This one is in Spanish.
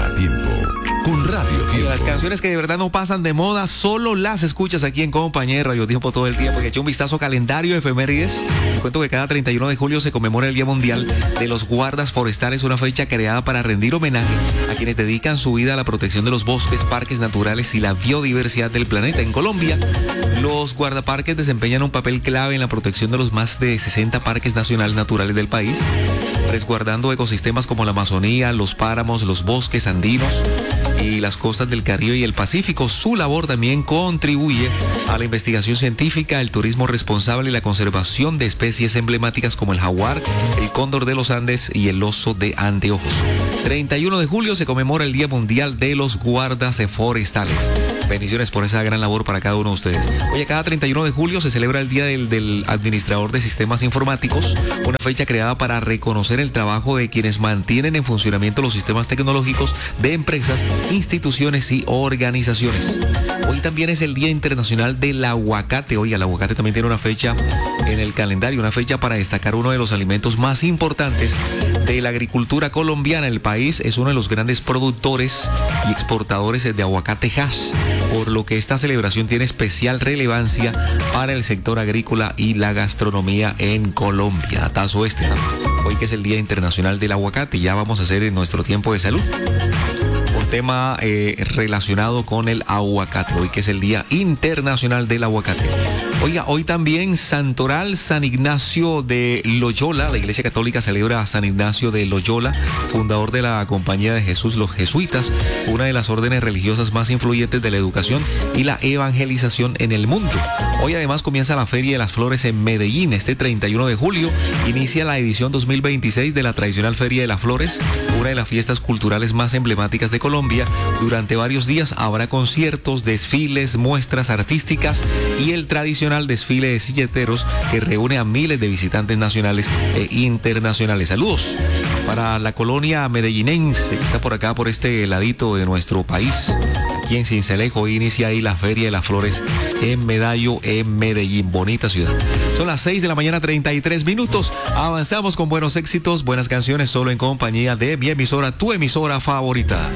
a tiempo con Radio Tiempo. Las canciones que de verdad no pasan de moda, solo las escuchas aquí en compañía de Radio Tiempo todo el tiempo. Que eché un vistazo calendario de efemérides. Te cuento que cada 31 de julio se conmemora el Día Mundial de los Guardas Forestales, una fecha creada para rendir homenaje a quienes dedican su vida a la protección de los bosques, parques naturales y la biodiversidad del planeta. En Colombia, los guardaparques desempeñan un papel clave en la protección de los más de 60 parques nacionales naturales del país, resguardando ecosistemas como la Amazonía, los páramos, los bosques andinos y las costas del Caribe y el Pacífico. Su labor también contribuye a la investigación científica, el turismo responsable y la conservación de especies emblemáticas como el jaguar, el cóndor de los Andes y el oso de anteojos. 31 de julio se conmemora el Día Mundial de los Guardas Forestales. Bendiciones por esa gran labor para cada uno de ustedes. Oye, cada 31 de julio se celebra el Día del Administrador de Sistemas Informáticos, una fecha creada para reconocer el trabajo de quienes mantienen en funcionamiento los sistemas tecnológicos de empresas, instituciones y organizaciones. Hoy también es el Día Internacional del Aguacate. Oiga, el aguacate también tiene una fecha en el calendario, una fecha para destacar uno de los alimentos más importantes de la agricultura colombiana. El país es uno de los grandes productores y exportadores de aguacate Hass, por lo que esta celebración tiene especial relevancia para el sector agrícola y la gastronomía en Colombia. Datazo este, ¿no? Hoy que es el Día Internacional del Aguacate, ya vamos a hacer en nuestro tiempo de salud un tema relacionado con el aguacate, hoy que es el Día Internacional del Aguacate. Oiga, hoy también Santoral San Ignacio de Loyola. La Iglesia Católica celebra a San Ignacio de Loyola, fundador de la Compañía de Jesús, los jesuitas, una de las órdenes religiosas más influyentes de la educación y la evangelización en el mundo. Hoy además comienza la Feria de las Flores en Medellín. Este 31 de julio inicia la edición 2026 de la tradicional Feria de las Flores, una de las fiestas culturales más emblemáticas de Colombia. Durante varios días habrá conciertos, desfiles, muestras artísticas y el tradicional desfile de silleteros que reúne a miles de visitantes nacionales e internacionales. Saludos para la colonia medellinense que está por acá, por este ladito de nuestro país. Aquí en Sincelejo, hoy inicia ahí la Feria de las Flores en Medallo, en Medellín, bonita ciudad. Son las 6 de la mañana, 33 minutos. Avanzamos con buenos éxitos, buenas canciones, solo en compañía de mi emisora, tu emisora favorita.